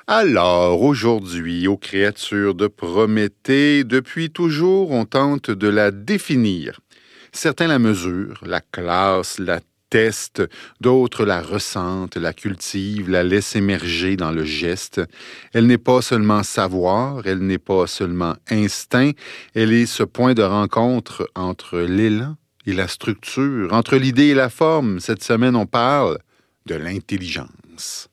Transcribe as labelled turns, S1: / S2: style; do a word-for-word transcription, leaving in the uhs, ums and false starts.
S1: Alors, aujourd'hui, aux créatures de Prométhée, depuis toujours, on tente de la définir. Certains la mesurent, la classent, la testent, d'autres la ressentent, la cultivent, la laissent émerger dans le geste. Elle n'est pas seulement savoir, elle n'est pas seulement instinct, elle est ce point de rencontre entre l'élan et la structure, entre l'idée et la forme. Cette semaine, on parle de l'intelligence.